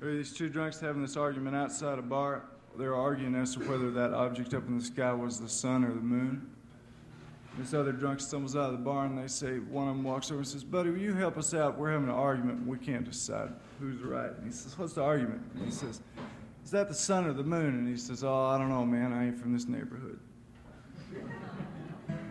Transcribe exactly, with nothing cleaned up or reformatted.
There were these two drunks having this argument outside a bar. They were arguing as to whether that object up in the sky was the sun or the moon. This other drunk stumbles out of the bar, and they say, one of them walks over and says, "Buddy, will you help us out? We're having an argument, and we can't decide who's right." And he says, "What's the argument?" And he says, "Is that the sun or the moon?" And he says, "Oh, I don't know, man. I ain't from this neighborhood."